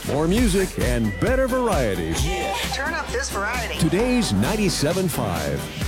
More music and better variety. Turn up this variety. Today's 97.5.